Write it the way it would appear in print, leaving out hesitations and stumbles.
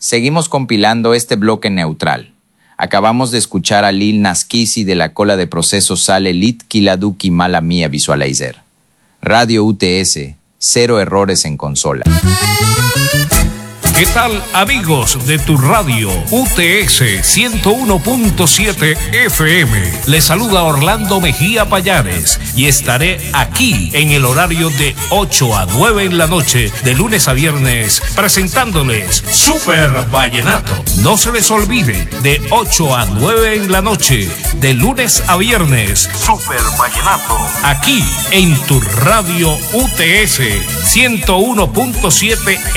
Seguimos compilando este bloque neutral. Acabamos de escuchar a Lil Nas X y de la cola de proceso sale Lit Kiladuki Mala Mía Visualizer. Radio UTS, 0 errores en consola. ¿Qué tal, amigos de tu radio UTS 101.7 FM? Les saluda Orlando Mejía Payares y estaré aquí en el horario de 8 a 9 en la noche, de lunes a viernes, presentándoles Super Vallenato. No se les olvide, de 8 a 9 en la noche, de lunes a viernes, Super Vallenato. Aquí en tu radio UTS 101.7